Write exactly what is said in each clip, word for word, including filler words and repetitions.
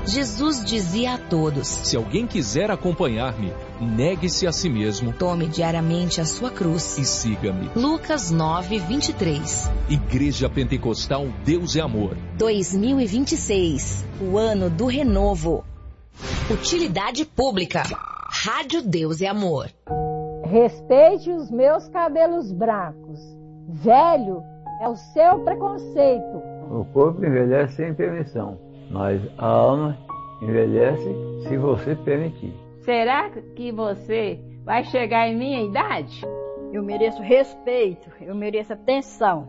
Jesus dizia a todos: se alguém quiser acompanhar-me, negue-se a si mesmo, tome diariamente a sua cruz e siga-me. Lucas nove, vinte e três. Igreja Pentecostal Deus é Amor. dois mil e vinte e seis, o ano do renovo. Utilidade pública. Rádio Deus é Amor. Respeite os meus cabelos brancos. Velho é o seu preconceito. O corpo envelhece sem permissão, mas a alma envelhece se você permitir. Será que você vai chegar em minha idade? Eu mereço respeito, eu mereço atenção.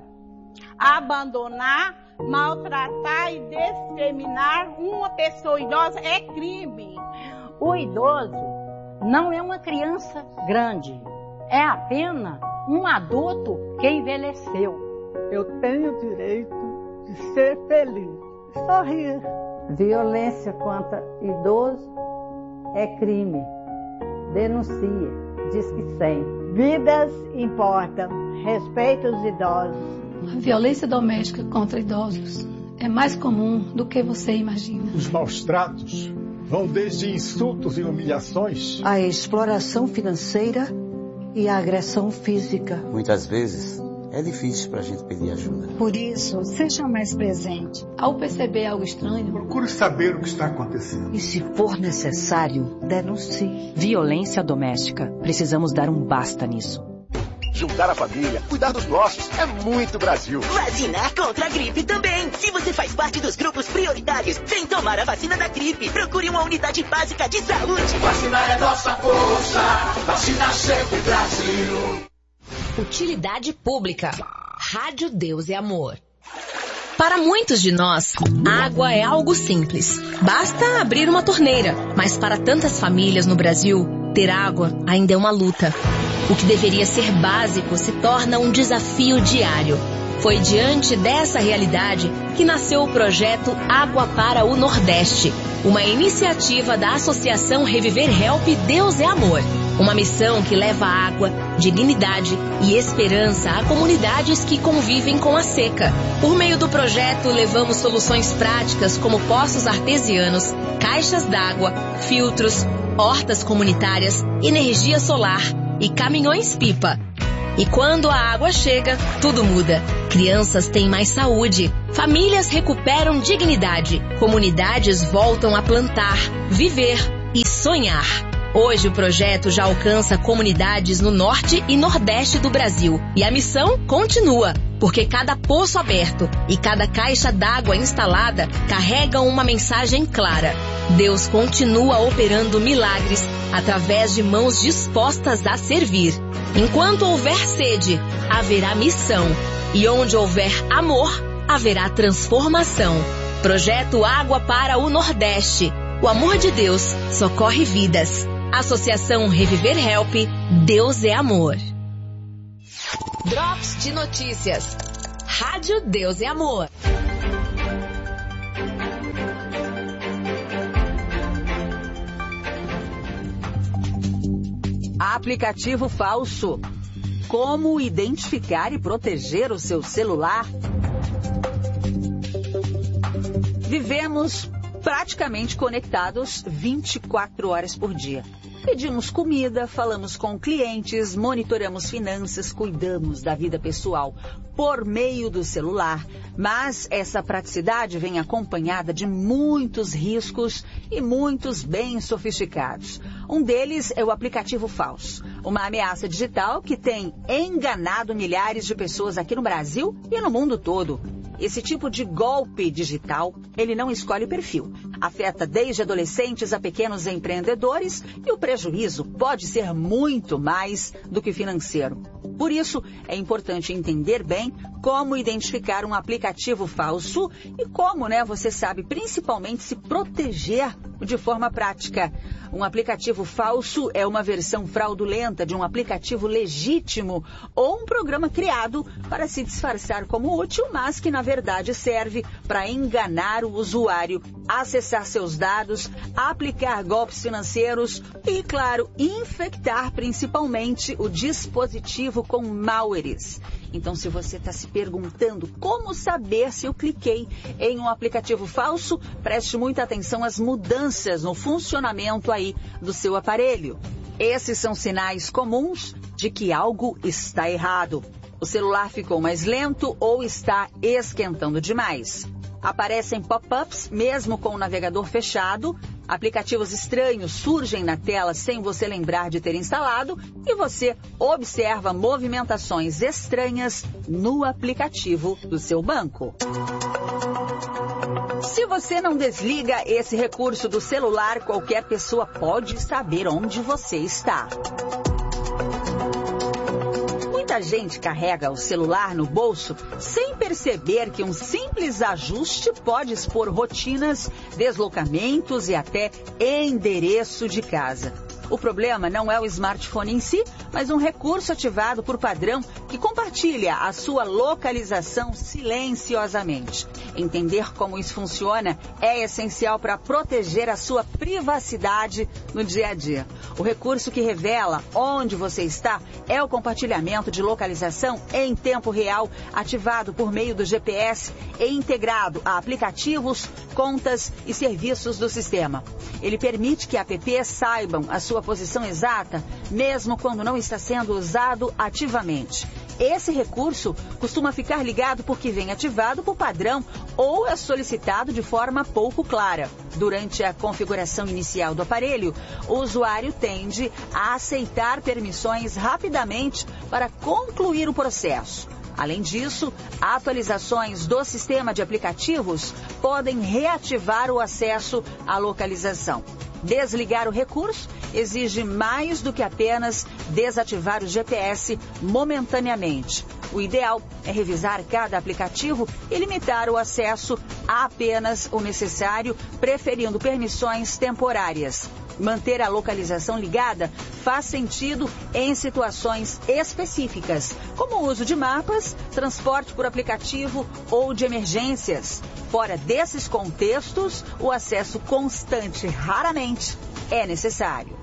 Abandonar, maltratar e discriminar uma pessoa idosa é crime. O idoso não é uma criança grande, é apenas um adulto que envelheceu. Eu tenho o direito de ser feliz, sorrir. Violência contra idoso é crime. Denuncia, diz que cem. Vidas importam, respeite os idosos. A violência doméstica contra idosos é mais comum do que você imagina. Os maus tratos vão desde insultos e humilhações, a exploração financeira e a agressão física. Muitas vezes é difícil para a gente pedir ajuda. Por isso, seja mais presente. Ao perceber algo estranho, procure saber o que está acontecendo. E se for necessário, denuncie. Violência doméstica. Precisamos dar um basta nisso. Juntar a família, cuidar dos nossos, é muito Brasil. Vacinar contra a gripe também. Se você faz parte dos grupos prioritários, vem tomar a vacina da gripe. Procure uma unidade básica de saúde. Vacinar é nossa força. Vacinar sempre Brasil. Utilidade pública. Rádio Deus é Amor. Para muitos de nós, água é algo simples. Basta abrir uma torneira. Mas para tantas famílias no Brasil, ter água ainda é uma luta. O que deveria ser básico se torna um desafio diário. Foi diante dessa realidade que nasceu o projeto Água para o Nordeste, uma iniciativa da Associação Reviver Help Deus é Amor. Uma missão que leva água, dignidade e esperança a comunidades que convivem com a seca. Por meio do projeto, levamos soluções práticas como poços artesianos, caixas d'água, filtros, hortas comunitárias, energia solar e caminhões-pipa. E quando a água chega, tudo muda. Crianças têm mais saúde, famílias recuperam dignidade, comunidades voltam a plantar, viver e sonhar. Hoje o projeto já alcança comunidades no norte e nordeste do Brasil. E a missão continua, porque cada poço aberto e cada caixa d'água instalada carregam uma mensagem clara. Deus continua operando milagres através de mãos dispostas a servir. Enquanto houver sede, haverá missão. E onde houver amor, haverá transformação. Projeto Água para o Nordeste. O amor de Deus socorre vidas. Associação Reviver Help, Deus é Amor. Drops de notícias. Rádio Deus é Amor. Aplicativo falso. Como identificar e proteger o seu celular? Vivemos praticamente conectados vinte e quatro horas por dia. Pedimos comida, falamos com clientes, monitoramos finanças, cuidamos da vida pessoal por meio do celular. Mas essa praticidade vem acompanhada de muitos riscos e muitos bem sofisticados. Um deles é o aplicativo falso, uma ameaça digital que tem enganado milhares de pessoas aqui no Brasil e no mundo todo. Esse tipo de golpe digital, ele não escolhe perfil. Afeta desde adolescentes a pequenos empreendedores e o prejuízo pode ser muito mais do que financeiro. Por isso, é importante entender bem como identificar um aplicativo falso e como, né, você sabe, principalmente se proteger de forma prática. Um aplicativo falso é uma versão fraudulenta de um aplicativo legítimo ou um programa criado para se disfarçar como útil, mas que na verdade serve para enganar o usuário, acessar seus dados, aplicar golpes financeiros e, claro, infectar principalmente o dispositivo com malwares. Então, se você está se perguntando como saber se eu cliquei em um aplicativo falso, preste muita atenção às mudanças no funcionamento aí do seu aparelho. Esses são sinais comuns de que algo está errado. O celular ficou mais lento ou está esquentando demais. Aparecem pop-ups mesmo com o navegador fechado. Aplicativos estranhos surgem na tela sem você lembrar de ter instalado e você observa movimentações estranhas no aplicativo do seu banco. Se você não desliga esse recurso do celular, qualquer pessoa pode saber onde você está. Muita gente carrega o celular no bolso sem perceber que um simples ajuste pode expor rotinas, deslocamentos e até endereço de casa. O problema não é o smartphone em si, mas um recurso ativado por padrão que compartilha a sua localização silenciosamente. Entender como isso funciona é essencial para proteger a sua privacidade no dia a dia. O recurso que revela onde você está é o compartilhamento de localização em tempo real, ativado por meio do G P S e integrado a aplicativos, contas e serviços do sistema. Ele permite que apps saibam a sua posição exata, mesmo quando não está sendo usado ativamente. Esse recurso costuma ficar ligado porque vem ativado por padrão ou é solicitado de forma pouco clara. Durante a configuração inicial do aparelho, o usuário tende a aceitar permissões rapidamente para concluir o processo. Além disso, atualizações do sistema de aplicativos podem reativar o acesso à localização. Desligar o recurso exige mais do que apenas desativar o G P S momentaneamente. O ideal é revisar cada aplicativo e limitar o acesso a apenas o necessário, preferindo permissões temporárias. Manter a localização ligada faz sentido em situações específicas, como o uso de mapas, transporte por aplicativo ou de emergências. Fora desses contextos, o acesso constante raramente é necessário.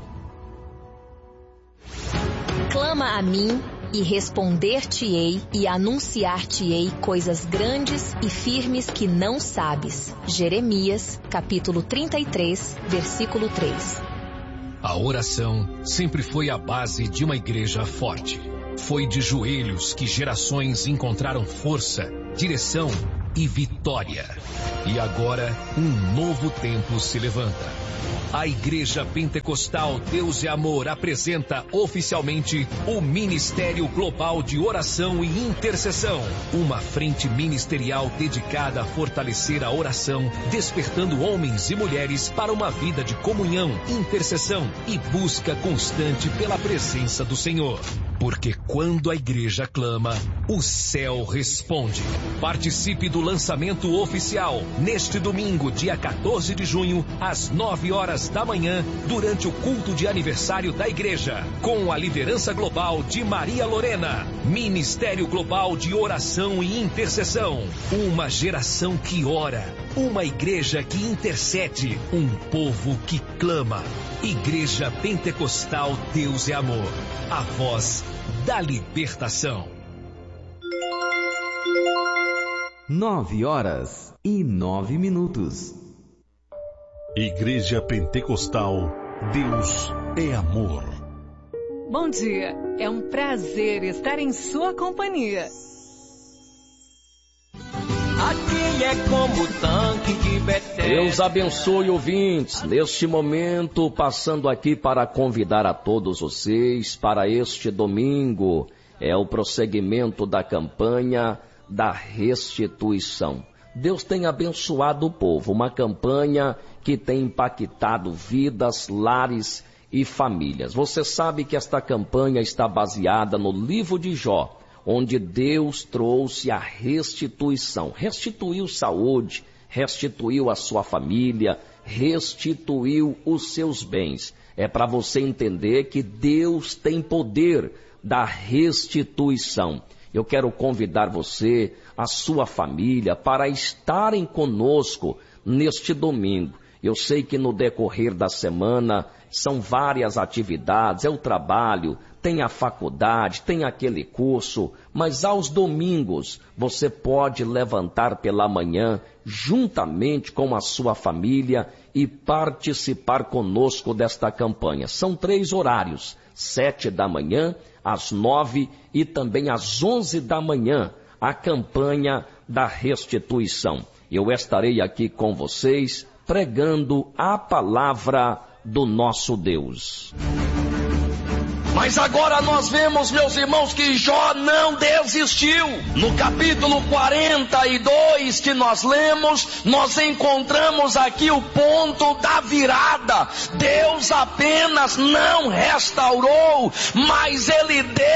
Clama a mim e responder-te-ei e anunciar-te-ei coisas grandes e firmes que não sabes. Jeremias, capítulo trinta e três, versículo três. A oração sempre foi a base de uma igreja forte. Foi de joelhos que gerações encontraram força, direção e vitória. E agora, um novo tempo se levanta. A Igreja Pentecostal Deus e Amor apresenta oficialmente o Ministério Global de Oração e Intercessão. Uma frente ministerial dedicada a fortalecer a oração, despertando homens e mulheres para uma vida de comunhão, intercessão e busca constante pela presença do Senhor. Porque quando a igreja clama, o céu responde. Participe do lançamento oficial neste domingo, dia quatorze de junho, às nove horas da manhã, durante o culto de aniversário da igreja, com a liderança global de Maria Lorena. Ministério Global de Oração e Intercessão. Uma geração que ora, uma igreja que intercede, um povo que clama. Igreja Pentecostal Deus é Amor. A voz da libertação. Nove horas e nove minutos. Igreja Pentecostal Deus é Amor. Bom dia, é um prazer estar em sua companhia. Aqui é como o tanque de Betel. Deus abençoe, ouvintes. Neste momento, passando aqui para convidar a todos vocês para este domingo. É o prosseguimento da campanha da restituição. Deus tem abençoado o povo. Uma campanha que tem impactado vidas, lares e famílias. Você sabe que esta campanha está baseada no livro de Jó, onde Deus trouxe a restituição. Restituiu saúde, restituiu a sua família, restituiu os seus bens. É para você entender que Deus tem poder da restituição. Eu quero convidar você, a sua família, para estarem conosco neste domingo. Eu sei que no decorrer da semana são várias atividades, é o trabalho, tem a faculdade, tem aquele curso, mas aos domingos você pode levantar pela manhã juntamente com a sua família e participar conosco desta campanha. São três horários, sete da manhã, às nove e também às onze da manhã, a campanha da restituição. Eu estarei aqui com vocês pregando a palavra do nosso Deus. Mas agora nós vemos, meus irmãos, que Jó não desistiu. No capítulo quarenta e dois que nós lemos, nós encontramos aqui o ponto da virada. Deus apenas não restaurou, mas Ele deu